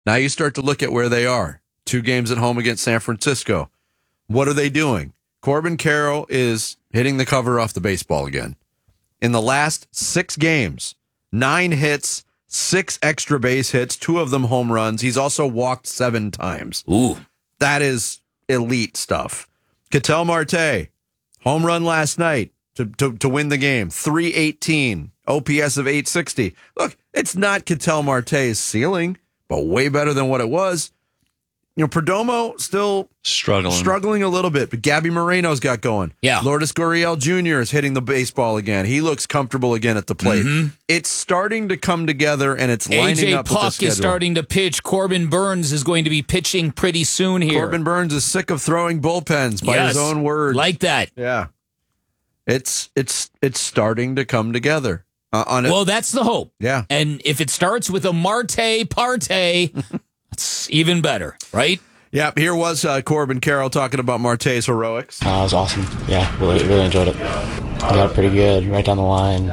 Now you start to look at where they are. 2 games at home against San Francisco. What are they doing? Corbin Carroll is hitting the cover off the baseball again. In the last 6 games, 9 hits, 6 extra base hits, 2 of them home runs. He's also walked 7 times. Ooh. That is elite stuff. Ketel Marte, home run last night to win the game. 318, OPS of 860. Look, it's not Ketel Marte's ceiling, but way better than what it was. You know, Perdomo still struggling a little bit, but Gabby Moreno's got going. Yeah. Lourdes Gurriel Jr. is hitting the baseball again. He looks comfortable again at the plate. Mm-hmm. It's starting to come together, and it's lining AJ up with the Puck schedule. is starting to pitch. Corbin Burns is going to be pitching pretty soon here. Corbin Burns is sick of throwing bullpens by his own words. Like that. Yeah. It's starting to come together. Well, that's the hope. Yeah. And if it starts with a Marte parte, it's even better, right? Yeah, here was Corbin Carroll talking about Marte's heroics. It was awesome. Yeah, really enjoyed it. He got it pretty good right down the line.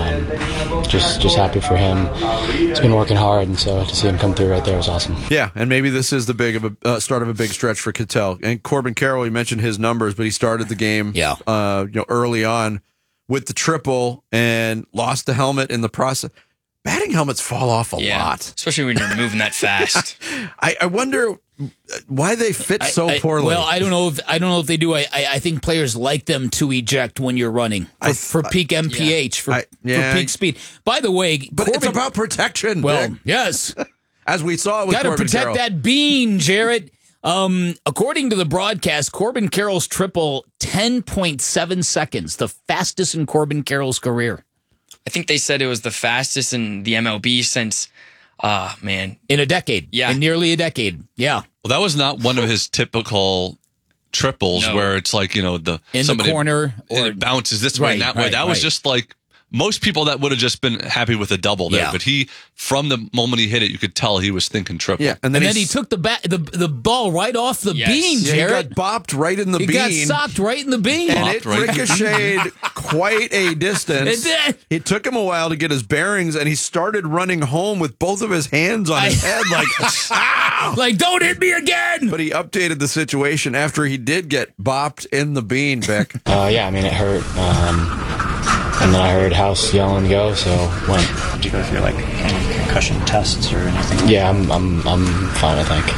Just happy for him. He's been working hard, and so to see him come through right there was awesome. Yeah, and maybe this is the start of a big stretch for Ketel. And Corbin Carroll, he mentioned his numbers, but he started the game early on with the triple and lost the helmet in the process. Batting helmets fall off a lot. Especially when you're moving that fast. I wonder why they fit so poorly. Well, I don't know if they do. I think players like them to eject when you're running for peak MPH, for peak speed. By the way, but it's about protection. Well, Vic. yes. As we saw with Corbin Corbin Carroll. Gotta protect that bean, Jarrett. According to the broadcast, Corbin Carroll's triple, 10.7 seconds, the fastest in Corbin Carroll's career. I think they said it was the fastest in the MLB since, in a decade. Yeah. In nearly a decade. Yeah. Well, that was not one of his typical triples where it's like, in the corner. And it bounces this way and that way. That was just like, most people that would have just been happy with a double there. But he, from the moment he hit it, you could tell he was thinking triple. Yeah, and then he took the ball right off the bean, Jarrett. He got bopped right in the bean. He got socked right in the bean. And it ricocheted quite a distance. It did. It took him a while to get his bearings, and he started running home with both of his hands on his head like, ow! Like, don't hit me again! But he updated the situation after he did get bopped in the bean, Vic. It hurt. And then I heard House yelling go, so went. Did you go through any concussion tests or anything? Yeah, I'm fine, I think.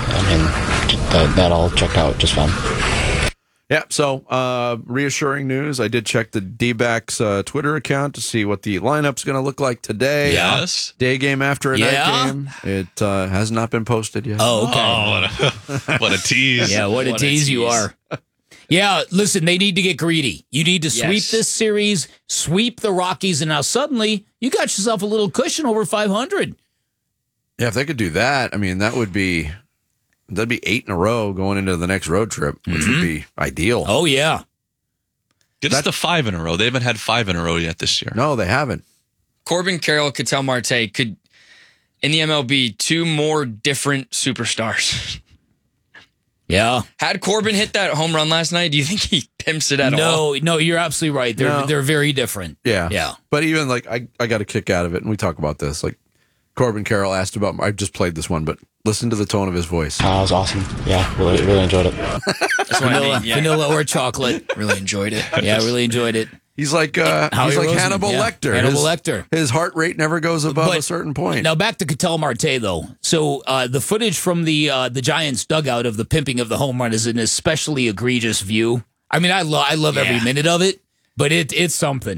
I mean, that all checked out just fine. Yeah, so reassuring news. I did check the D-backs Twitter account to see what the lineup's going to look like today. Yes. Day game after a night game. It has not been posted yet. Oh, okay. What a tease. Yeah, what a tease you are. Yeah, listen, they need to get greedy. You need to sweep this series, sweep the Rockies, and now suddenly you got yourself a little cushion over 500. Yeah, if they could do that, I mean, that'd be 8 in a row going into the next road trip, which would be ideal. Oh, yeah. Get us to 5 in a row. They haven't had 5 in a row yet this year. No, they haven't. Corbin Carroll, Ketel Marte could, in the MLB, 2 more different superstars. Yeah. Had Corbin hit that home run last night, do you think he pimps it at all? No, you're absolutely right. They're very different. Yeah. Yeah. But even I got a kick out of it, and we talk about this. Like Corbin Carroll asked about, I just played this one, but listen to the tone of his voice. It was awesome. Yeah, really enjoyed it. That's what I mean. Yeah. Vanilla or chocolate. Really enjoyed it. Yeah, really enjoyed it. He's like Hannibal Lecter. Hannibal Lecter. His heart rate never goes above a certain point. Now back to Ketel Marte though. So the footage from the Giants dugout of the pimping of the home run is an especially egregious view. I mean, I love every minute of it, but it's something.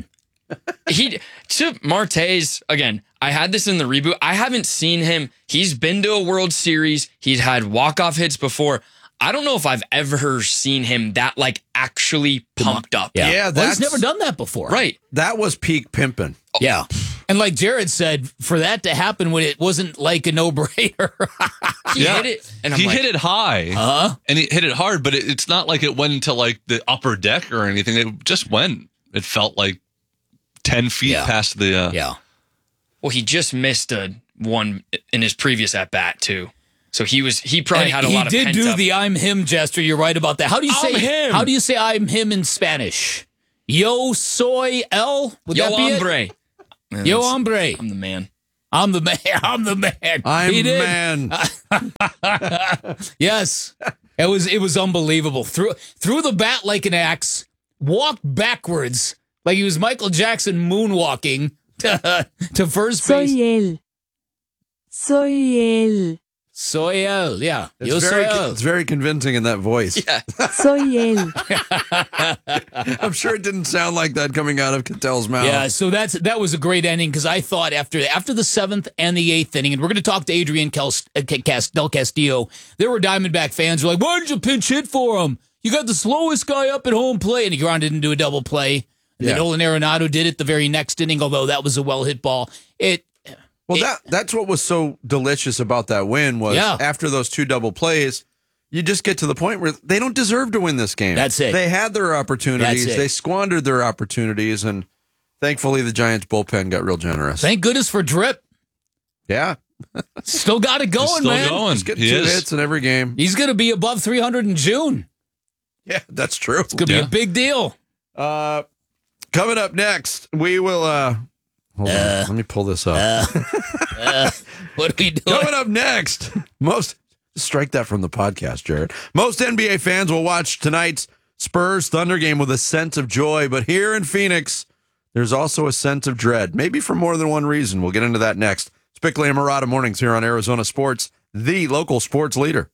To Marte's, again, I had this in the reboot. I haven't seen him. He's been to a World Series. He's had walk-off hits before. I don't know if I've ever seen him that actually pumped up. Yeah, he's never done that before. Right. That was peak pimping. Yeah. And like Jared said, for that to happen when it wasn't like a no-brainer. He hit it. And he hit it high. And he hit it hard, but it's not like it went into the upper deck or anything. It just went. It felt like 10 feet past the... Well, he just missed one in his previous at-bat, too. So he probably had a lot of pent up. He did do the "I'm him" gesture. You're right about that. How do you say him? How do you say "I'm him" in Spanish? Yo soy él. Would that be hombre. it? Yo hombre. I'm the man. I'm the man. I'm the man. I'm He the did. man. Yes. It was unbelievable. Threw the bat like an axe, walked backwards like he was Michael Jackson moonwalking to first base. Soy él. Yeah. Yo soy él. It's very convincing in that voice. Yeah. I'm sure it didn't sound like that coming out of Ketel's mouth. Yeah, so that was a great ending because I thought after the 7th and the 8th inning, and we're going to talk to Adrian Del Castillo, there were Diamondback fans who were like, why did you pinch hit for him? You got the slowest guy up at home plate, and he grounded into a double play. And then Nolan Arenado did it the very next inning, although that was a well-hit ball. That's what was so delicious about that win was after those 2 double plays, you just get to the point where they don't deserve to win this game. That's it. They had their opportunities. They squandered their opportunities, and thankfully the Giants bullpen got real generous. Thank goodness for Drip. Yeah. Still got it going, Still man. going. He's getting 2 hits in every game. He's going to be above 300 in June. Yeah, that's true. It's going to be a big deal. Coming up next, we will... hold on. Let me pull this up. What are we doing? Coming up next, strike that from the podcast, Jared. Most NBA fans will watch tonight's Spurs Thunder game with a sense of joy, but here in Phoenix, there's also a sense of dread, maybe for more than one reason. We'll get into that next. It's Bickley and Murata mornings here on Arizona Sports, the local sports leader.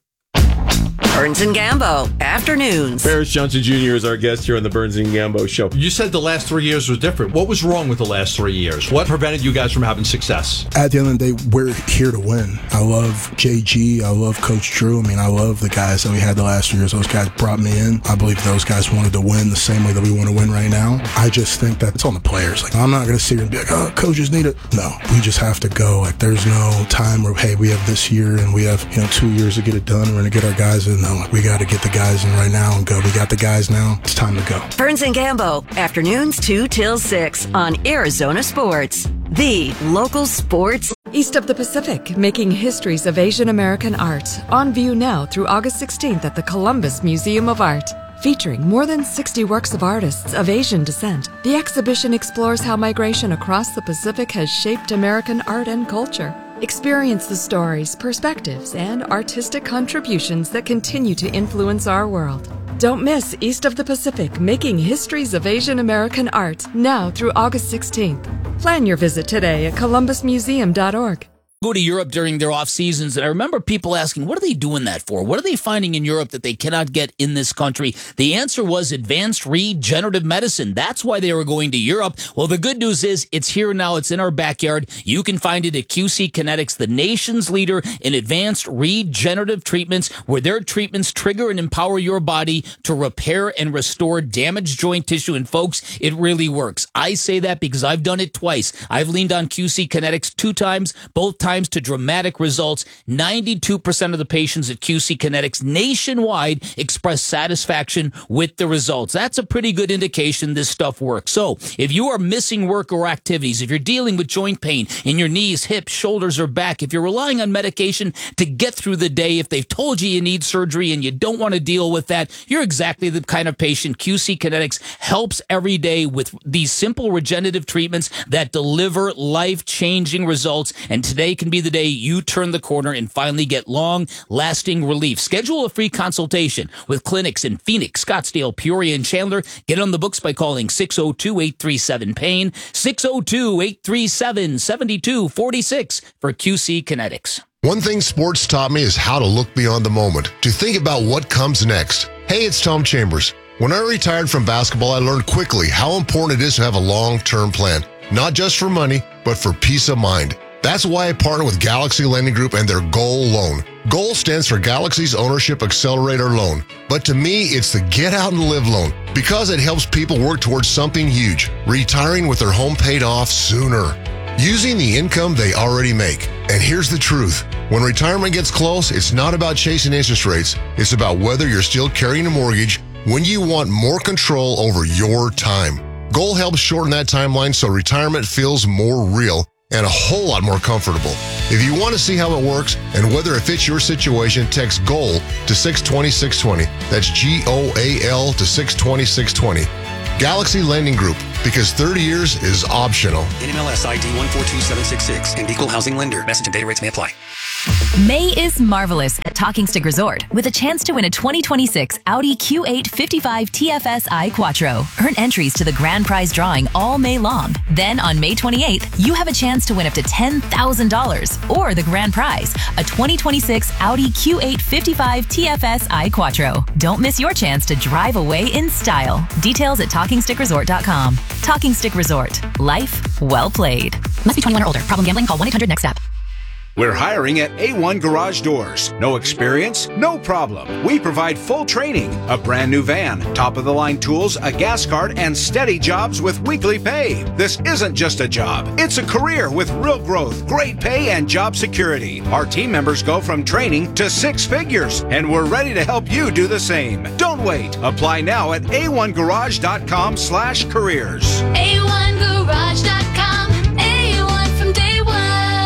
Burns and Gambo, afternoons. Ferris Johnson Jr. is our guest here on the Burns and Gambo show. You said the last 3 years was different. What was wrong with the last 3 years? What prevented you guys from having success? At the end of the day, we're here to win. I love JG. I love Coach Drew. I mean, I love the guys that we had the last 2 years. Those guys brought me in. I believe those guys wanted to win the same way that we want to win right now. I just think that it's on the players. Like, I'm not going to sit here and be like, oh, coaches need it. No, we just have to go. Like, there's no time where, hey, we have this year and we have, 2 years to get it done. We're going to get our guys in. No, like, we got to get the guys in right now and go. We got the guys now. It's time to go. Burns and Gambo, afternoons 2 till 6 on Arizona Sports, the local sports. East of the Pacific, making histories of Asian American art. On view now through August 16th at the Columbus Museum of Art. Featuring more than 60 works of artists of Asian descent, the exhibition explores how migration across the Pacific has shaped American art and culture. Experience the stories, perspectives, and artistic contributions that continue to influence our world. Don't miss East of the Pacific, making histories of Asian American art, now through August 16th. Plan your visit today at columbusmuseum.org. Go to Europe during their off seasons, and I remember people asking, what are they doing that for? What are they finding in Europe that they cannot get in this country? The answer was advanced regenerative medicine. That's why they were going to Europe. Well, the good news is it's here now. It's in our backyard. You can find it at QC Kinetics, the nation's leader in advanced regenerative treatments, where their treatments trigger and empower your body to repair and restore damaged joint tissue. And folks, it really works. I say that because I've done it twice. I've leaned on QC Kinetics 2 times, both times to dramatic results. 92% of the patients at QC Kinetics nationwide express satisfaction with the results. That's a pretty good indication this stuff works. So if you are missing work or activities, if you're dealing with joint pain in your knees, hips, shoulders, or back, if you're relying on medication to get through the day, if they've told you you need surgery and you don't want to deal with that, you're exactly the kind of patient QC Kinetics helps every day with these simple regenerative treatments that deliver life-changing results. And today can be the day you turn the corner and finally get long-lasting relief. Schedule a free consultation with clinics in Phoenix, Scottsdale, Peoria, and Chandler. Get on the books by calling 602-837-PAIN, 602-837-7246 for QC Kinetics. One thing sports taught me is how to look beyond the moment, to think about what comes next. Hey, it's Tom Chambers. When I retired from basketball, I learned quickly how important it is to have a long-term plan, not just for money, but for peace of mind. That's why I partner with Galaxy Lending Group and their Goal Loan. Goal stands for Galaxy's Ownership Accelerator Loan. But to me, it's the Get Out and Live loan because it helps people work towards something huge, retiring with their home paid off sooner, using the income they already make. And here's the truth. When retirement gets close, it's not about chasing interest rates. It's about whether you're still carrying a mortgage when you want more control over your time. Goal helps shorten that timeline so retirement feels more real and a whole lot more comfortable. If you want to see how it works and whether it fits your situation, text GOAL to 620-620. That's GOAL to 620-620. Galaxy Lending Group, because 30 years is optional. NMLS ID 142766 and Equal Housing Lender. Message and data rates may apply. May is marvelous at Talking Stick Resort with a chance to win a 2026 Audi Q8 55 TFSI Quattro. Earn entries to the grand prize drawing all May long. Then on May 28th, you have a chance to win up to $10,000 or the grand prize, a 2026 Audi Q8 55 TFSI Quattro. Don't miss your chance to drive away in style. Details at TalkingStickResort.com. Talking Stick Resort. Life well played. Must be 21 or older. Problem gambling? Call 1-800-NEXT-STEP. We're hiring at A1 Garage Doors. No experience? No problem. We provide full training, a brand new van, top-of-the-line tools, a gas card, and steady jobs with weekly pay. This isn't just a job. It's a career with real growth, great pay, and job security. Our team members go from training to 6 figures, and we're ready to help you do the same. Don't wait. Apply now at a1garage.com/careers. A1garage.com. A1 from day one.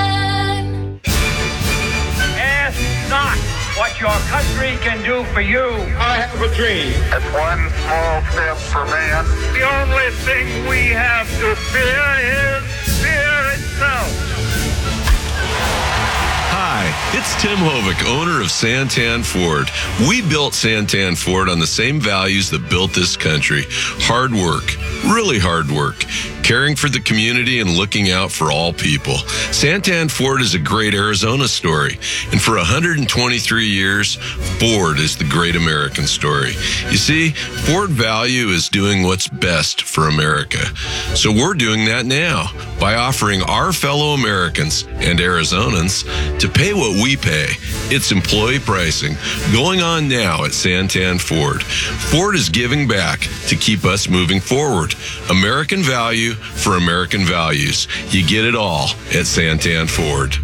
Ask not what your country can do for you. I have a dream. It's one small step for man. The only thing we have to fear is fear itself. Hi, it's Tim Hovick, owner of Santan Ford. We built Santan Ford on the same values that built this country. Hard work, really hard work, caring for the community and looking out for all people. Santan Ford is a great Arizona story. And for 123 years, Ford is the great American story. You see, Ford value is doing what's best for America. So we're doing that now by offering our fellow Americans and Arizonans to pay what we pay. It's employee pricing going on now at Santan Ford. Ford is giving back to keep us moving forward. American value for American values. You get it all at Santan Ford.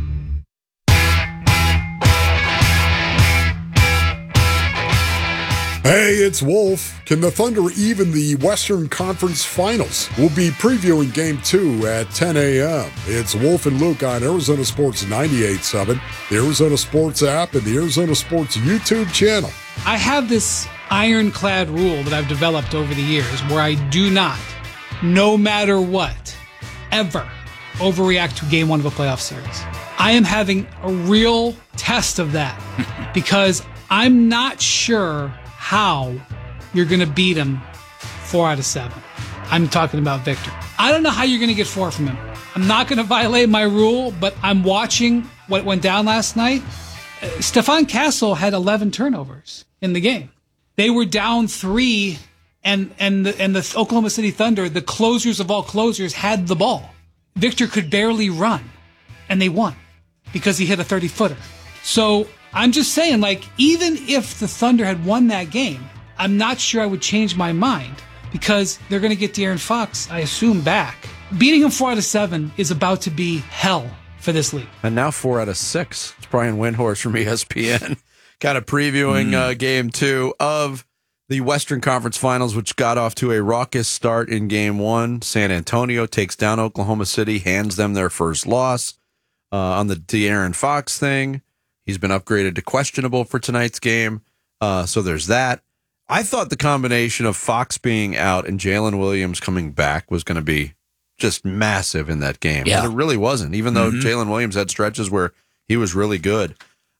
Hey, it's Wolf. Can the Thunder even the Western Conference Finals? We'll be previewing Game 2 at 10 a.m. It's Wolf and Luke on Arizona Sports 98.7, the Arizona Sports app, and the Arizona Sports YouTube channel. I have this ironclad rule that I've developed over the years where I do not, no matter what, ever overreact to Game 1 of a playoff series. I am having a real test of that because I'm not sure how you're going to beat him 4 out of 7. I'm talking about Victor. I don't know how you're going to get 4 from him. I'm not going to violate my rule, but I'm watching what went down last night. Stefan Castle had 11 turnovers in the game. They were down 3, and the Oklahoma City Thunder, the closers of all closers, had the ball. Victor could barely run, and they won because he hit a 30-footer. So I'm just saying, like, even if the Thunder had won that game, I'm not sure I would change my mind because they're going to get De'Aaron Fox, I assume, back. Beating him 4 out of 7 is about to be hell for this league. And now 4 out of 6. It's Brian Windhorst from ESPN, kind of previewing Game 2 of the Western Conference Finals, which got off to a raucous start in Game 1. San Antonio takes down Oklahoma City, hands them their first loss on the De'Aaron Fox thing. He's been upgraded to questionable for tonight's game. So there's that. I thought the combination of Fox being out and Jalen Williams coming back was going to be just massive in that game. Yeah. But it really wasn't, even though Jalen Williams had stretches where he was really good.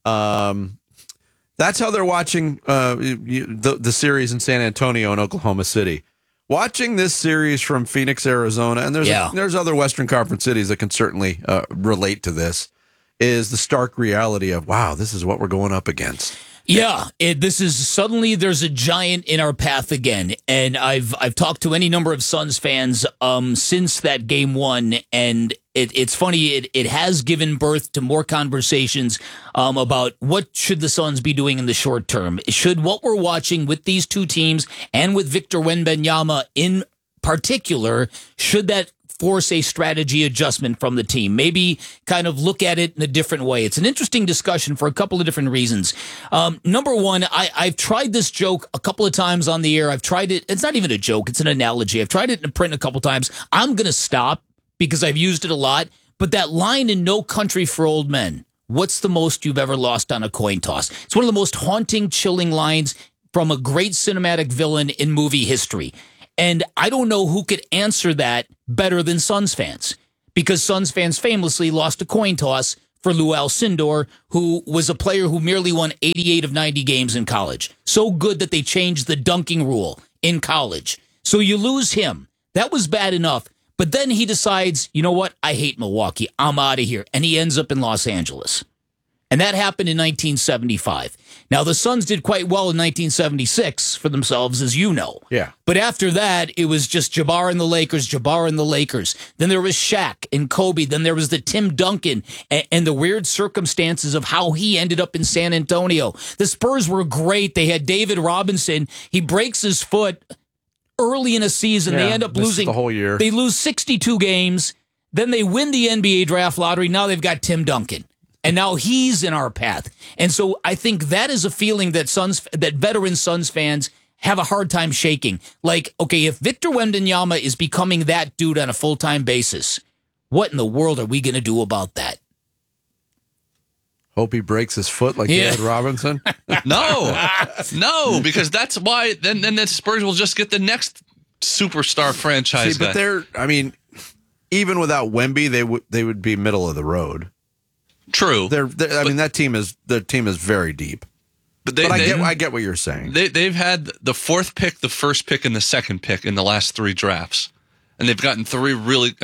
That's how they're watching the series in San Antonio and Oklahoma City. Watching this series from Phoenix, Arizona, and there's other Western Conference cities that can certainly relate to this, is the stark reality of, wow, this is what we're going up against. Yeah, this is suddenly there's a giant in our path again, and I've talked to any number of Suns fans since that Game 1, and it's funny, it has given birth to more conversations about what should the Suns be doing in the short term. Should what we're watching with these two teams and with Victor Wembanyama in particular, should that force a strategy adjustment from the team? Maybe kind of look at it in a different way. It's an interesting discussion for a couple of different reasons. Number one, I've tried this joke a couple of times on the air. I've tried it. It's not even a joke. It's an analogy. I've tried it in print a couple of times. I'm going to stop because I've used it a lot. But that line in No Country for Old Men, what's the most you've ever lost on a coin toss? It's one of the most haunting, chilling lines from a great cinematic villain in movie history. And I don't know who could answer that better than Suns fans, because Suns fans famously lost a coin toss for Lou Alcindor, who was a player who merely won 88 of 90 games in college. So good that they changed the dunking rule in college. So you lose him. That was bad enough. But then he decides, you know what? I hate Milwaukee. I'm out of here. And he ends up in Los Angeles. And that happened in 1975. Now, the Suns did quite well in 1976 for themselves, as you know. Yeah. But after that, it was just Jabbar and the Lakers, Jabbar and the Lakers. Then there was Shaq and Kobe. Then there was the Tim Duncan and the weird circumstances of how he ended up in San Antonio. The Spurs were great. They had David Robinson. He breaks his foot early in a season. Yeah, They end up missed losing the whole year. They lose 62 games. Then they win the NBA draft lottery. Now they've got Tim Duncan. And now he's in our path. And so I think that is a feeling that veteran Suns fans have a hard time shaking. Like, okay, if Victor Wembanyama is becoming that dude on a full-time basis, what in the world are we going to do about that? Hope he breaks his foot like David Robinson. No, because that's why then the Spurs will just get the next superstar franchise See, but guy. Even without Wemby, they would be middle of the road. True. That team is very deep. But I get what you're saying. They've had the fourth pick, the first pick, and the second pick in the last three drafts, and they've gotten three really.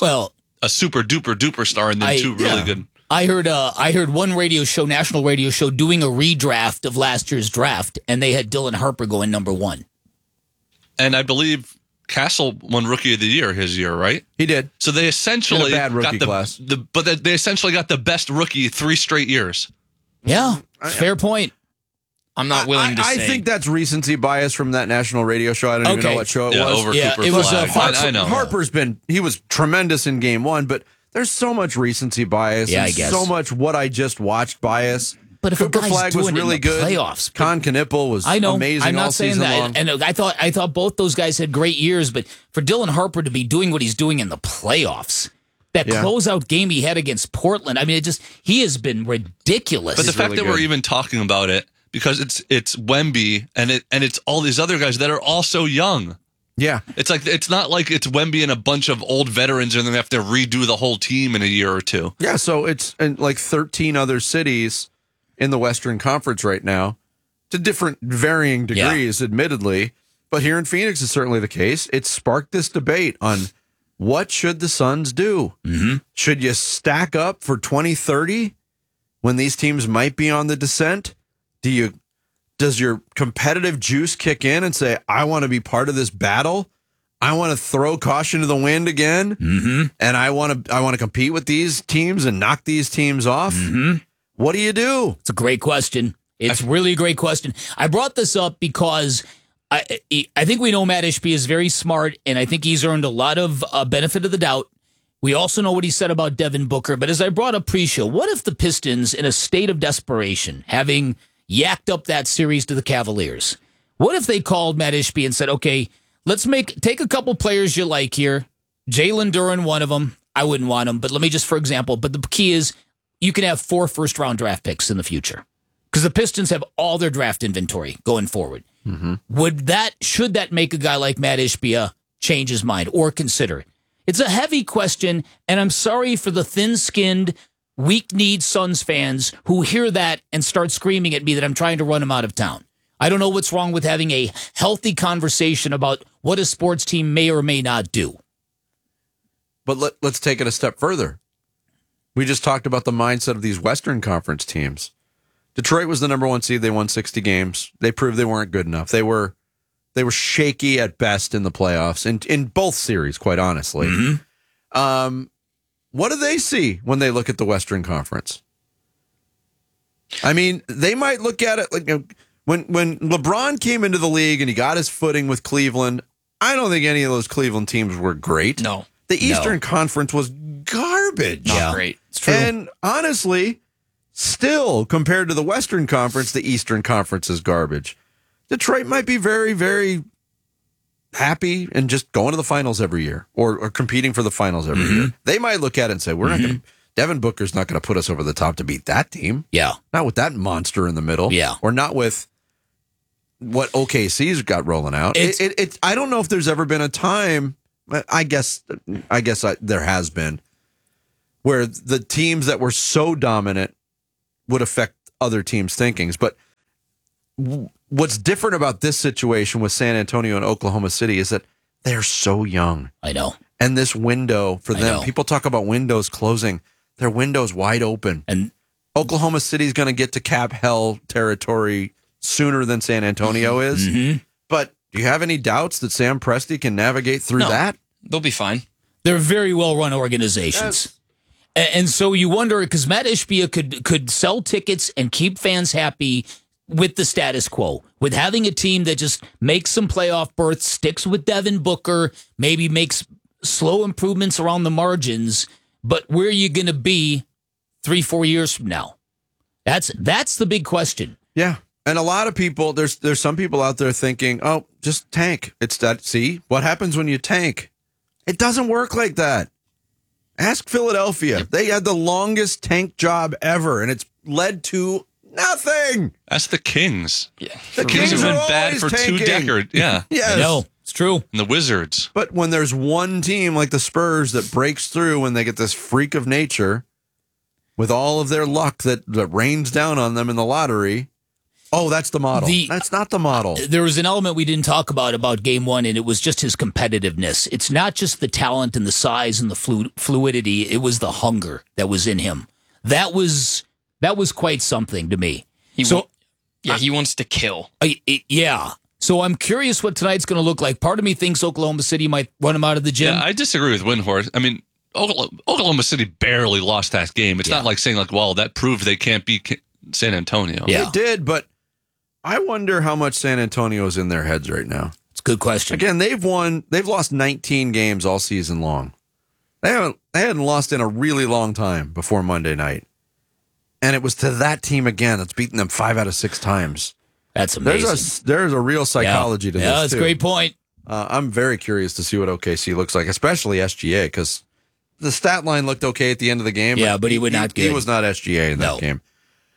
A super duper star, and then two really good. I heard one national radio show, doing a redraft of last year's draft, and they had Dylan Harper going number 1. And I believe Castle won Rookie of the Year his year, right? He did. So they essentially bad rookie got class. They essentially got the best rookie 3 straight years. Yeah, fair point. I'm not willing to say. I think that's recency bias from that national radio show. I don't even know what show it was. Over Cooper it was Flag. I know. Harper's he was tremendous in game 1, but there's so much recency bias. Yeah, and I guess. so much what I just watched bias. But if Cooper a guy's Flag doing was really it in the good. playoffs, Con Knipple was amazing I'm not all saying season that. long. And I thought both those guys had great years, but for Dylan Harper to be doing what he's doing in the playoffs, that closeout game he had against Portland, he has been ridiculous. But the fact that we're even talking about it, because it's Wemby and it's all these other guys that are also young. Yeah. It's not like it's Wemby and a bunch of old veterans and then they have to redo the whole team in a year or two. Yeah, so it's in like 13 other cities in the Western Conference right now, to different varying degrees, admittedly. But here in Phoenix is certainly the case. It sparked this debate on what should the Suns do? Mm-hmm. Should you stack up for 2030 when these teams might be on the descent? Does your competitive juice kick in and say, I want to be part of this battle? I want to throw caution to the wind again, and I want to compete with these teams and knock these teams off. What do you do? It's a great question. It's really a great question. I brought this up because I think we know Matt Ishbia is very smart, and I think he's earned a lot of benefit of the doubt. We also know what he said about Devin Booker, but as I brought up pre-show, what if the Pistons, in a state of desperation, having yacked up that series to the Cavaliers, what if they called Matt Ishbia and said, okay, let's take a couple players you like here, Jalen Duren, one of them. I wouldn't want him, but let me just, for example, but the key is you can have 4 first-round draft picks in the future because the Pistons have all their draft inventory going forward. Should that make a guy like Matt Ishbia change his mind or consider it? It's a heavy question, and I'm sorry for the thin-skinned, weak-kneed Suns fans who hear that and start screaming at me that I'm trying to run them out of town. I don't know what's wrong with having a healthy conversation about what a sports team may or may not do. But let's take it a step further. We just talked about the mindset of these Western Conference teams. Detroit was the number 1 seed. They won 60 games. They proved they weren't good enough. They were shaky at best in the playoffs, in both series, quite honestly. What do they see when they look at the Western Conference? They might look at it like when LeBron came into the league and he got his footing with Cleveland, I don't think any of those Cleveland teams were great. No. The Eastern Conference was garbage. Not great. It's true. And honestly, still, compared to the Western Conference, the Eastern Conference is garbage. Detroit might be very, very happy and just going to the finals every year or competing for the finals every year. They might look at it and say, we're not going to, Devin Booker's not going to put us over the top to beat that team. Yeah. Not with that monster in the middle. Yeah. Or not with what OKC's got rolling out. I don't know if there's ever been a time. I guess there has been, where the teams that were so dominant would affect other teams' thinkings. But what's different about this situation with San Antonio and Oklahoma City is that they're so young. I know. And this window for them, people talk about windows closing. Their window's wide open. And Oklahoma City's going to get to cap hell territory sooner than San Antonio is. Mm-hmm. But do you have any doubts that Sam Presti can navigate through that? They'll be fine. They're very well-run organizations. Yes. And so you wonder, because Matt Ishbia could sell tickets and keep fans happy with the status quo, with having a team that just makes some playoff berths, sticks with Devin Booker, maybe makes slow improvements around the margins, but where are you going to be 3-4 years from now? That's the big question. Yeah. And a lot of people, there's some people out there thinking, oh, just tank. It's that, see, what happens when you tank? It doesn't work like that. Ask Philadelphia. They had the longest tank job ever, and it's led to nothing. That's the Kings. Yeah. The Kings have been bad for tanking. 2 decades. Yeah. Yes. I know. It's true. And the Wizards. But when there's one team like the Spurs that breaks through when they get this freak of nature with all of their luck that rains down on them in the lottery, oh, that's the model. That's not the model. There was an element we didn't talk about game one, and it was just his competitiveness. It's not just the talent and the size and the fluidity. It was the hunger that was in him. That was quite something to me. He wants to kill. Yeah. So I'm curious what tonight's going to look like. Part of me thinks Oklahoma City might run him out of the gym. Yeah, I disagree with Windhorst. I mean, Oklahoma City barely lost that game. It's not like saying, well, that proved they can't beat San Antonio. Yeah. It did, but I wonder how much San Antonio is in their heads right now. It's a good question. Again, they've lost 19 games all season long. They hadn't lost in a really long time before Monday night. And it was to that team again that's beaten them 5 out of 6 times. That's amazing. There's a real psychology to this, Yeah, that's too. a great point. I'm very curious to see what OKC looks like, especially SGA, because the stat line looked okay at the end of the game. Yeah, but he was not good. He was not SGA in that game.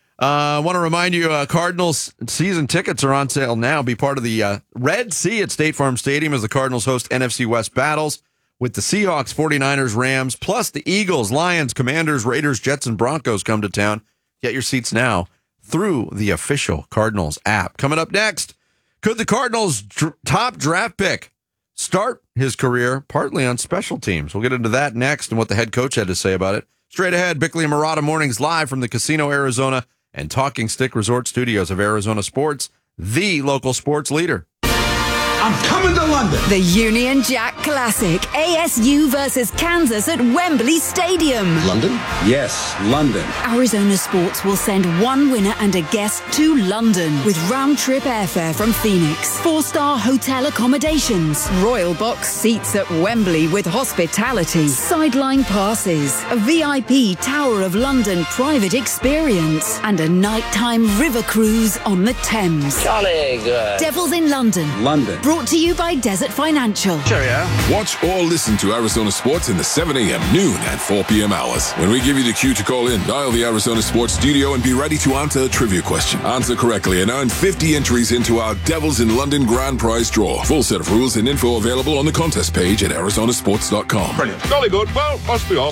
I want to remind you, Cardinals season tickets are on sale now. Be part of the Red Sea at State Farm Stadium as the Cardinals host NFC West battles with the Seahawks, 49ers, Rams, plus the Eagles, Lions, Commanders, Raiders, Jets, and Broncos come to town. Get your seats now through the official Cardinals app. Coming up next, could the Cardinals' top draft pick start his career partly on special teams? We'll get into that next and what the head coach had to say about it. Straight ahead, Bickley and Murata mornings live from the Casino Arizona and Talking Stick Resort Studios of Arizona Sports, the local sports leader. I'm coming to London. The Union Jack Classic, ASU versus Kansas at Wembley Stadium. London? Yes, London. Arizona Sports will send one winner and a guest to London with round-trip airfare from Phoenix, 4-star hotel accommodations, royal box seats at Wembley with hospitality, sideline passes, a VIP Tower of London private experience, and a nighttime river cruise on the Thames. Jolly good. Devils in London. London. Brought to you by Desert Financial. Cheerio. Watch or listen to Arizona Sports in the 7 a.m., noon, and 4 p.m. hours. When we give you the cue to call in, dial the Arizona Sports studio and be ready to answer a trivia question. Answer correctly and earn 50 entries into our Devils in London grand prize draw. Full set of rules and info available on the contest page at arizonasports.com. Brilliant. Jolly good. Well, must be off.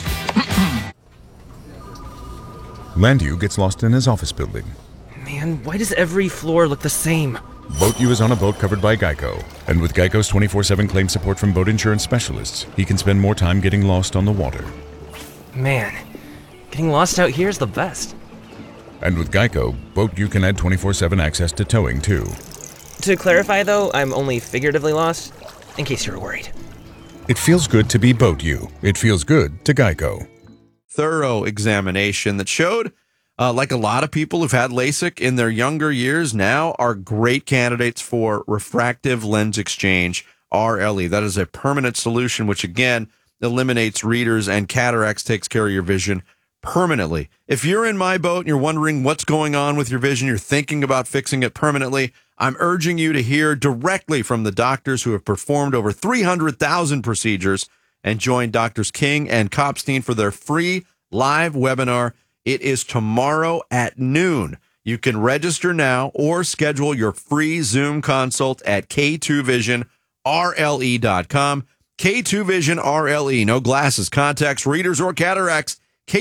Landu gets lost in his office building. Man, why does every floor look the same? Boat U is on a boat covered by Geico. And with Geico's 24/7 claim support from boat insurance specialists, he can spend more time getting lost on the water. Man, getting lost out here is the best. And with Geico, Boat U can add 24/7 access to towing, too. To clarify, though, I'm only figuratively lost, in case you were worried. It feels good to be Boat U. It feels good to Geico. Thorough examination that showed, like a lot of people who've had LASIK in their younger years now are great candidates for refractive lens exchange, RLE. That is a permanent solution, which again eliminates readers and cataracts, takes care of your vision permanently. If you're in my boat and you're wondering what's going on with your vision, you're thinking about fixing it permanently, I'm urging you to hear directly from the doctors who have performed over 300,000 procedures and join Doctors King and Kopstein for their free live webinar. It is tomorrow at noon. You can register now or schedule your free Zoom consult at K2VisionRLE.com. K2Vision RLE. No glasses, contacts, readers, or cataracts.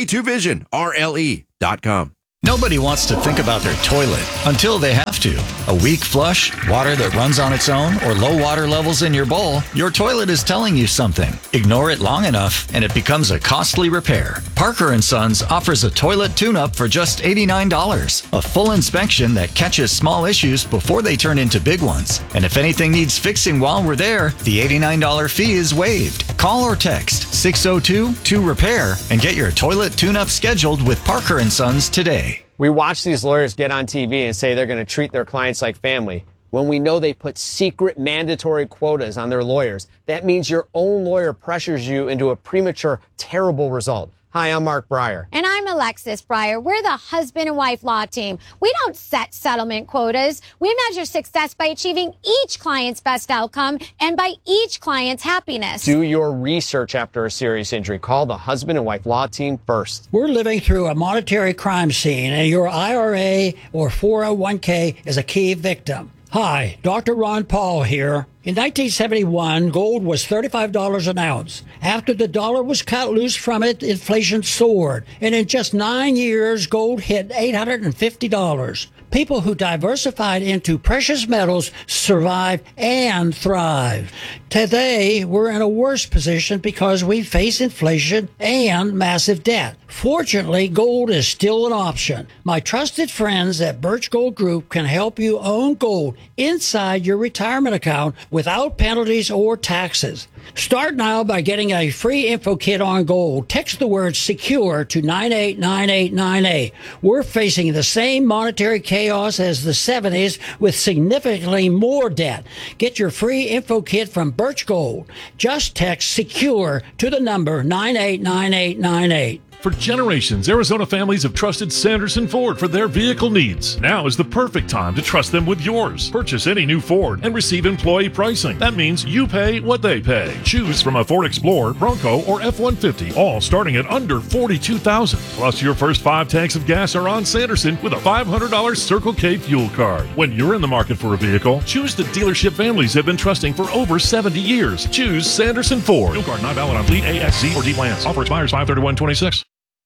K2VisionRLE.com. Nobody wants to think about their toilet until they have to. A weak flush, water that runs on its own, or low water levels in your bowl, your toilet is telling you something. Ignore it long enough, and it becomes a costly repair. Parker & Sons offers a toilet tune-up for just $89. A full inspection that catches small issues before they turn into big ones. And if anything needs fixing while we're there, the $89 fee is waived. Call or text 602-2REPAIR and get your toilet tune-up scheduled with Parker & Sons today. We watch these lawyers get on TV and say they're going to treat their clients like family when we know they put secret mandatory quotas on their lawyers. That means your own lawyer pressures you into a premature, terrible result. Hi, I'm Mark Breyer. And I'm Alexis Breyer. We're the husband and wife law team. We don't set settlement quotas. We measure success by achieving each client's best outcome and by each client's happiness. Do your research after a serious injury. Call the husband and wife law team first. We're living through a monetary crime scene, and your IRA or 401k is a key victim. Hi, Dr. Ron Paul here. In 1971, gold was $35 an ounce. After the dollar was cut loose from it, inflation soared. And in just 9 years, gold hit $850. People who diversified into precious metals survived and thrived. Today, we're in a worse position because we face inflation and massive debt. Fortunately, gold is still an option. My trusted friends at Birch Gold Group can help you own gold inside your retirement account without penalties or taxes. Start now by getting a free info kit on gold. Text the word SECURE to 989898. We're facing the same monetary chaos as the 70s with significantly more debt. Get your free info kit from Birch Gold. Just text SECURE to the number 989898. For generations, Arizona families have trusted Sanderson Ford for their vehicle needs. Now is the perfect time to trust them with yours. Purchase any new Ford and receive employee pricing. That means you pay what they pay. Choose from a Ford Explorer, Bronco, or F-150, all starting at under $42,000. Plus, your first 5 tanks of gas are on Sanderson with a $500 Circle K fuel card. When you're in the market for a vehicle, choose the dealership families have been trusting for over 70 years. Choose Sanderson Ford. Fuel card not valid on fleet A, X, Z, or D plans. Offer expires 5/31/26.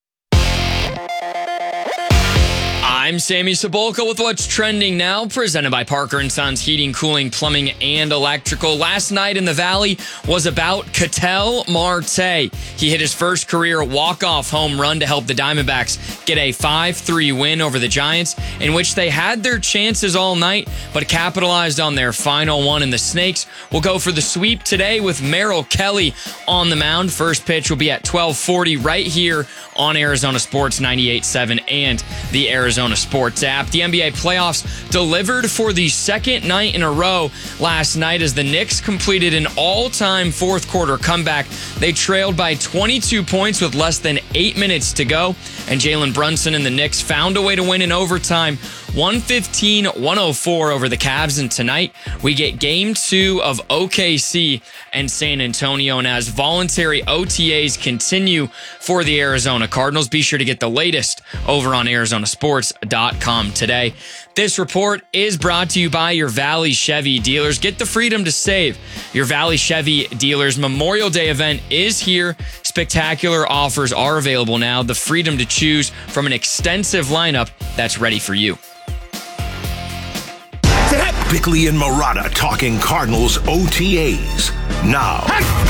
I'm Sammy Cebulka with what's trending now, presented by Parker & Sons Heating, Cooling, Plumbing, and Electrical. Last night in the Valley was about Ketel Marte. He hit his first career walk-off home run to help the Diamondbacks get a 5-3 win over the Giants, in which they had their chances all night, but capitalized on their final one. And the Snakes will go for the sweep today with Merrill Kelly on the mound. First pitch will be at 12:40 right here on Arizona Sports 98.7 and the Arizona Sports app. The NBA playoffs delivered for the second night in a row last night as the Knicks completed an all-time fourth quarter comeback. They trailed by 22 points with less than 8 minutes to go, and Jalen Brunson and the Knicks found a way to win in overtime, 115-104 over the Cavs. And tonight we get Game 2 of OKC and San Antonio. And as voluntary OTAs continue for the Arizona Cardinals, be sure to get the latest over on ArizonaSports.com today. This report is brought to you by your Valley Chevy dealers. Get the freedom to save. Your Valley Chevy dealers Memorial Day event is here. Spectacular offers are available now. The freedom to choose from an extensive lineup that's ready for you. Bickley and Marotta talking Cardinals OTAs. Now.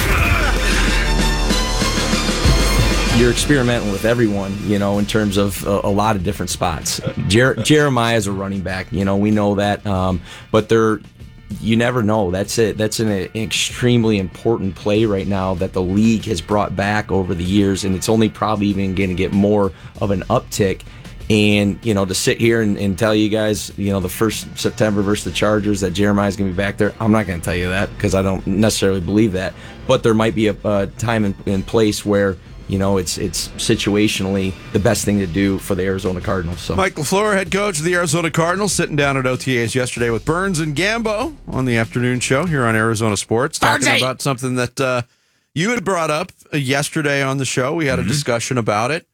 You're experimenting with everyone, in terms of a lot of different spots. Jeremiah's a running back, we know that. But you never know. That's it. That's an extremely important play right now that the league has brought back over the years, and it's only probably even going to get more of an uptick. And, to sit here and tell you guys, the first September versus the Chargers that Jeremiah's going to be back there, I'm not going to tell you that because I don't necessarily believe that. But there might be a time and place where, it's situationally the best thing to do for the Arizona Cardinals. So, Mike LaFleur, head coach of the Arizona Cardinals, sitting down at OTAs yesterday with Burns and Gambo on the afternoon show here on Arizona Sports, talking about something that you had brought up yesterday on the show. We had a discussion about it.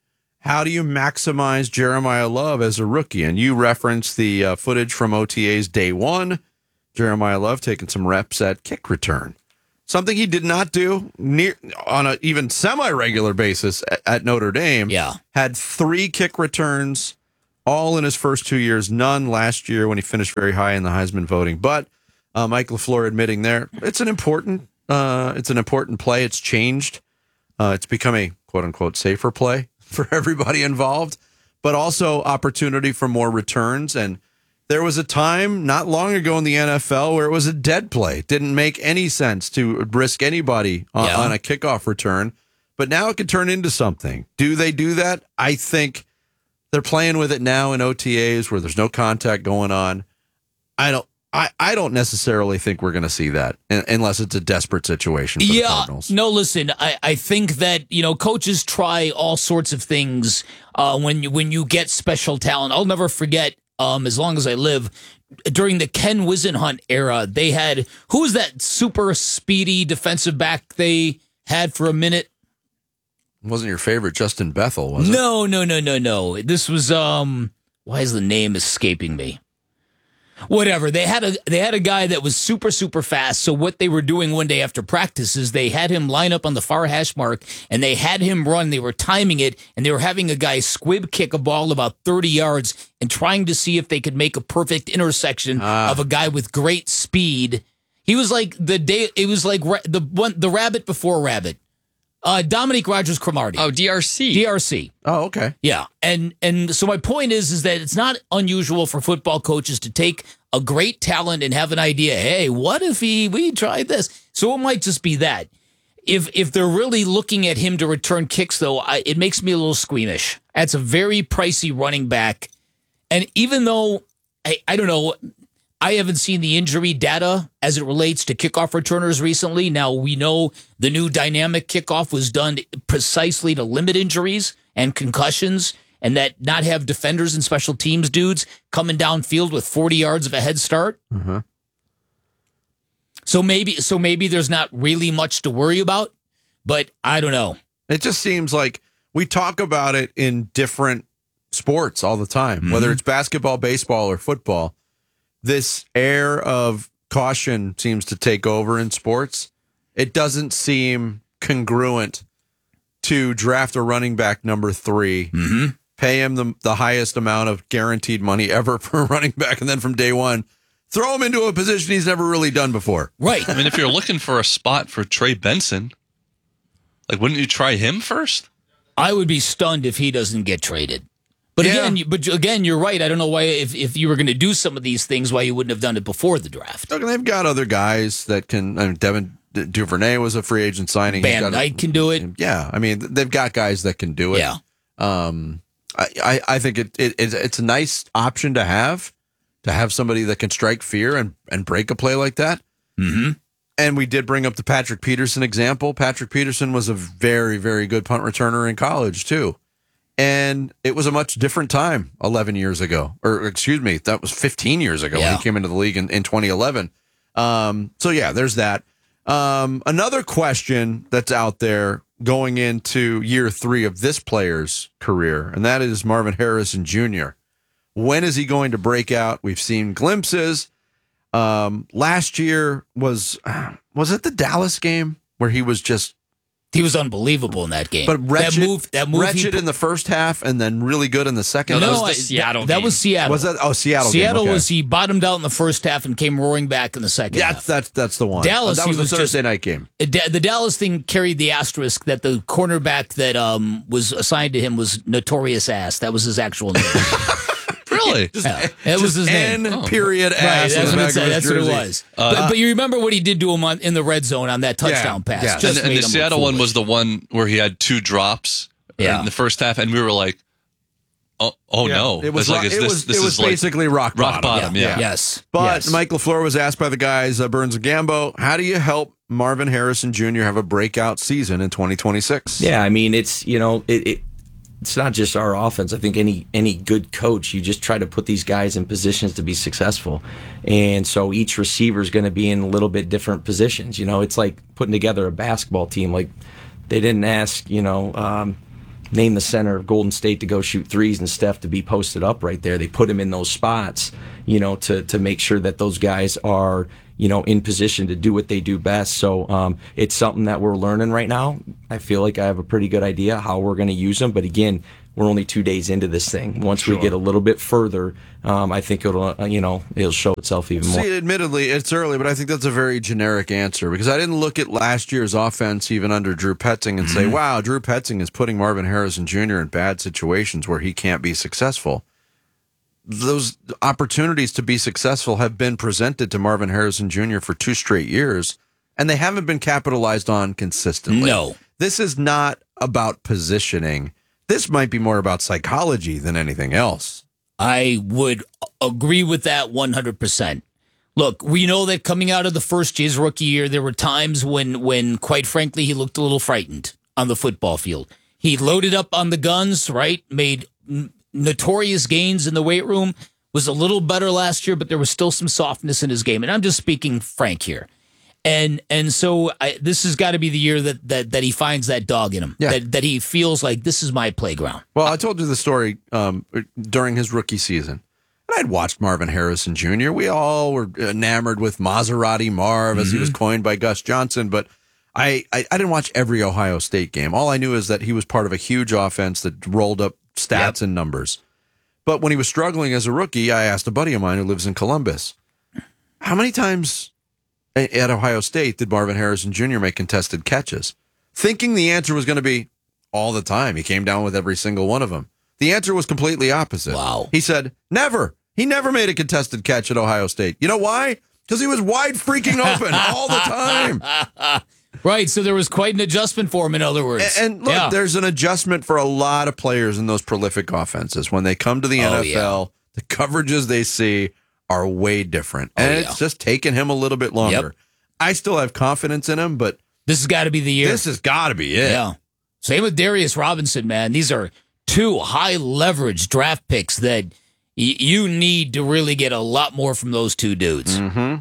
how do you maximize Jeremiah Love as a rookie? And you referenced the footage from OTA's day one. Jeremiah Love taking some reps at kick return. Something he did not do on an even semi-regular basis at Notre Dame. Yeah. Had 3 kick returns, all in his first 2 years, none last year when he finished very high in the Heisman voting. But Mike LaFleur admitting there, it's an important play. It's changed. It's become a quote-unquote safer play for everybody involved, but also opportunity for more returns. And there was a time not long ago in the NFL where it was a dead play. It didn't make any sense to risk anybody on a kickoff return, but now it could turn into something. Do they do that? I think they're playing with it now in OTAs where there's no contact going on. I don't necessarily think we're going to see that unless it's a desperate situation for the Cardinals. No, listen, I think that, coaches try all sorts of things when you get special talent. I'll never forget, as long as I live, during the Ken Wisenhunt era, they had, who was that super speedy defensive back they had for a minute? Wasn't your favorite Justin Bethel, was it? No. This was, why is the name escaping me? Whatever. They had a guy that was super, super fast. So what they were doing one day after practice is they had him line up on the far hash mark and they had him run. They were timing it and they were having a guy squib kick a ball about 30 yards and trying to see if they could make a perfect intersection of a guy with great speed. He was like the rabbit before rabbit. Dominique Rodgers-Cromartie. Oh, DRC. DRC. Oh, okay. Yeah. And so my point is that it's not unusual for football coaches to take a great talent and have an idea, hey, what if we tried this? So it might just be that. If they're really looking at him to return kicks, though, it makes me a little squeamish. That's a very pricey running back. And even though, I don't know, I haven't seen the injury data as it relates to kickoff returners recently. Now, we know the new dynamic kickoff was done precisely to limit injuries and concussions and that not have defenders and special teams dudes coming downfield with 40 yards of a head start. Mm-hmm. So maybe there's not really much to worry about, but I don't know. It just seems like we talk about it in different sports all the time, whether it's basketball, baseball, or football. This air of caution seems to take over in sports. It doesn't seem congruent to draft a running back number 3, pay him the highest amount of guaranteed money ever for a running back, and then from day one, throw him into a position he's never really done before. Right. I mean, if you're looking for a spot for Trey Benson, wouldn't you try him first? I would be stunned if he doesn't get traded. But again, you're right. I don't know why, if you were going to do some of these things, why you wouldn't have done it before the draft. Look, they've got other guys that can. I mean, Devin Duvernay was a free agent signing. Van Dyke can do it. Yeah, I mean, they've got guys that can do it. Yeah. I think it's a nice option to have somebody that can strike fear and break a play like that. Mm-hmm. And we did bring up the Patrick Peterson example. Patrick Peterson was a very, very good punt returner in college too. And it was a much different time 11 years ago. Or, excuse me, that was 15 years ago when he came into the league in 2011. So, yeah, there's that. Another question that's out there going into year 3 of this player's career, and that is Marvin Harrison Jr. When is he going to break out? We've seen glimpses. Last year was it the Dallas game where he was just... He was unbelievable in that game. But wretched, that move wretched in the first half and then really good in the second. No, that was the Seattle game. That was Seattle. Was that? Oh, Seattle. Seattle game. Okay. was, he bottomed out in the first half and came roaring back in the second half. That's the one. Dallas, that was the Thursday night game. The Dallas thing carried the asterisk that the cornerback that was assigned to him was Notorious Ass. That was his actual name. Really? That was his name. Period. Right, Ass. that's what it said. That's what it jersey. was. But you remember what he did to him in the red zone on that touchdown pass. Yeah. Just And made the him Seattle look one foolish. was the one where he had 2 drops in the first half, and we were like, oh no. It was like, it was basically rock bottom. Yeah. Yes. But Mike LaFleur was asked by the guys, Burns and Gambo, how do you help Marvin Harrison Jr. have a breakout season in 2026? Yeah, I mean, it's it's not just our offense. I think any good coach, you just try to put these guys in positions to be successful. And so each receiver is going to be in a little bit different positions. It's like putting together a basketball team. Like, they didn't ask, name the center of Golden State to go shoot threes and Steph to be posted up right there. They put him in those spots, to make sure that those guys are, in position to do what they do best. So it's something that we're learning right now. I feel like I have a pretty good idea how we're going to use them. But again, we're only 2 days into this thing. Once we get a little bit further, I think it'll show itself even more. See, admittedly, it's early, but I think that's a very generic answer because I didn't look at last year's offense even under Drew Petzing and say, wow, Drew Petzing is putting Marvin Harrison Jr. in bad situations where he can't be successful. Those opportunities to be successful have been presented to Marvin Harrison Jr. for 2 straight years, and they haven't been capitalized on consistently. No. This is not about positioning. This might be more about psychology than anything else. I would agree with that 100%. Look, we know that coming out of the first his rookie year, there were times when, quite frankly, he looked a little frightened on the football field. He loaded up on the guns, right? Made notorious gains in the weight room, was a little better last year, but there was still some softness in his game. And I'm just speaking frank here. And so this has got to be the year that he finds that dog in him, that he feels like this is my playground. Well, I told you the story during his rookie season. And I'd watched Marvin Harrison Jr. We all were enamored with Maserati Marv, as he was coined by Gus Johnson. But I didn't watch every Ohio State game. All I knew is that he was part of a huge offense that rolled up stats and numbers. But when he was struggling as a rookie, I asked a buddy of mine who lives in Columbus, how many times at Ohio State did Marvin Harrison Jr. make contested catches? Thinking the answer was going to be all the time. He came down with every single one of them. The answer was completely opposite. Wow. He said, never. He never made a contested catch at Ohio State. You know why? Because he was wide freaking open all the time. Right, so there was quite an adjustment for him, in other words. And look, there's an adjustment for a lot of players in those prolific offenses. When they come to the NFL, the coverages they see are way different. And it's just taken him a little bit longer. I still have confidence in him, but this has got to be the year. This has got to be it. Yeah. Same with Darius Robinson, man. These are 2 high-leverage draft picks that you need to really get a lot more from those 2 dudes.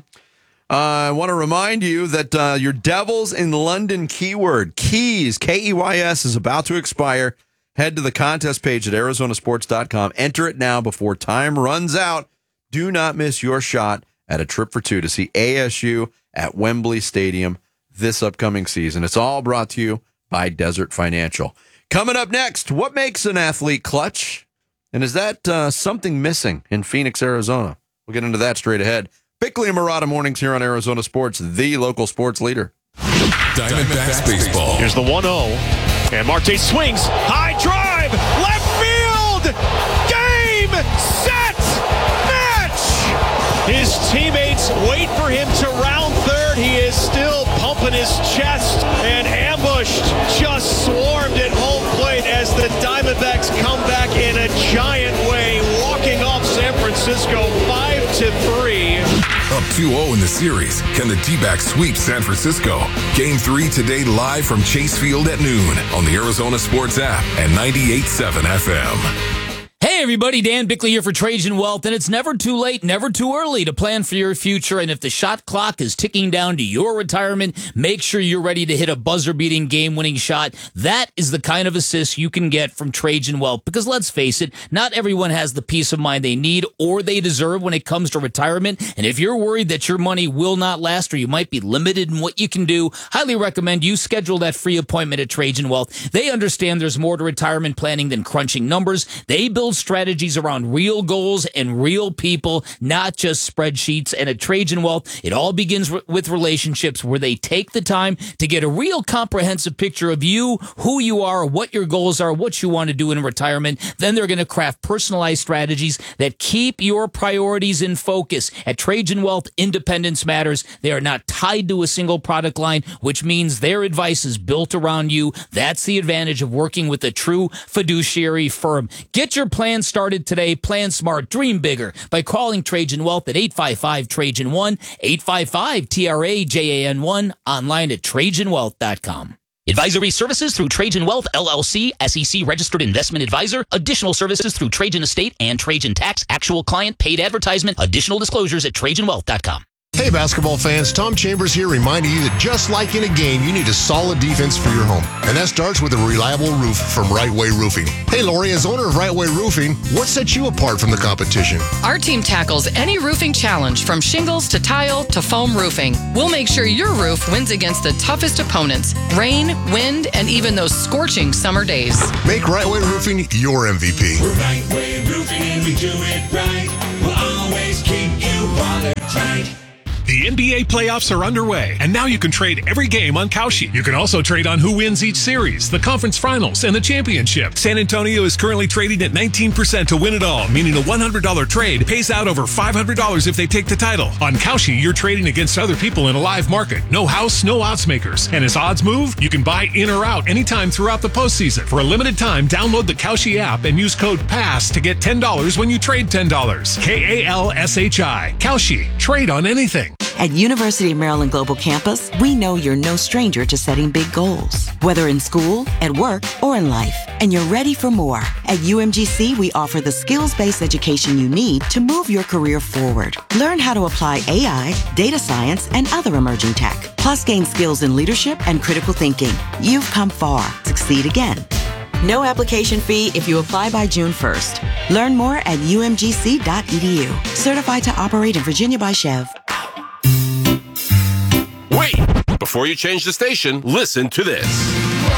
I want to remind you that your Devils in London keyword, KEYS, Keys, is about to expire. Head to the contest page at arizonasports.com. Enter it now before time runs out. Do not miss your shot at a trip for 2 to see ASU at Wembley Stadium this upcoming season. It's all brought to you by Desert Financial. Coming up next, what makes an athlete clutch? And is that something missing in Phoenix, Arizona? We'll get into that straight ahead. Bickley and Murata mornings here on Arizona Sports, the local sports leader. Diamondbacks baseball. Here's the 1-0. And Marte swings. High drive. Left field. Game, set, match. His teammates wait for him to round third. He is still pumping his chest and ambushed. Just swarmed at home plate as the Diamondbacks come back in a giant way, walking off San Francisco 5-3. Up 2-0 in the series. Can the D-backs sweep San Francisco? Game 3 today live from Chase Field at noon on the Arizona Sports app and 98.7 FM. Hey everybody, Dan Bickley here for Trajan Wealth, and it's never too late, never too early to plan for your future. And if the shot clock is ticking down to your retirement, make sure you're ready to hit a buzzer-beating game-winning shot. That is the kind of assist you can get from Trajan Wealth, because let's face it, not everyone has the peace of mind they need or they deserve when it comes to retirement. And if you're worried that your money will not last or you might be limited in what you can do, highly recommend you schedule that free appointment at Trajan Wealth. They understand there's more to retirement planning than crunching numbers. They build strategies around real goals and real people, not just spreadsheets. And at Trajan Wealth, it all begins with relationships where they take the time to get a real comprehensive picture of you, who you are, what your goals are, what you want to do in retirement. Then they're going to craft personalized strategies that keep your priorities in focus. At Trajan Wealth, independence matters. They are not tied to a single product line, which means their advice is built around you. That's the advantage of working with a true fiduciary firm. Get your plan started today. Plan smart, dream bigger by calling Trajan Wealth at 855-TRAJAN-1, 855-TRAJAN-1, online at TrajanWealth.com. Advisory services through Trajan Wealth, LLC, SEC registered investment advisor. Additional services through Trajan Estate and Trajan Tax. Actual client paid advertisement. Additional disclosures at TrajanWealth.com. Hey basketball fans, Tom Chambers here reminding you that just like in a game, you need a solid defense for your home. And that starts with a reliable roof from Right Way Roofing. Hey Lori, as owner of Right Way Roofing, what sets you apart from the competition? Our team tackles any roofing challenge from shingles to tile to foam roofing. We'll make sure your roof wins against the toughest opponents, rain, wind, and even those scorching summer days. Make Right Way Roofing your MVP. We're Right Way Roofing and we do it right. We'll always keep you watertight. The NBA playoffs are underway, and now you can trade every game on Kalshi. You can also trade on who wins each series, the conference finals, and the championship. San Antonio is currently trading at 19% to win it all, meaning a $100 trade pays out over $500 if they take the title. On Kalshi, you're trading against other people in a live market. No house, no odds makers. And as odds move, you can buy in or out anytime throughout the postseason. For a limited time, download the Kalshi app and use code PASS to get $10 when you trade $10. KALSHI. Kalshi. Trade on anything. At University of Maryland Global Campus, we know you're no stranger to setting big goals, whether in school, at work, or in life, and you're ready for more. At UMGC, we offer the skills-based education you need to move your career forward. Learn how to apply AI, data science, and other emerging tech, plus gain skills in leadership and critical thinking. You've come far. Succeed again. No application fee if you apply by June 1st. Learn more at umgc.edu. Certified to operate in Virginia by Chev. Wait! Before you change the station, listen to this.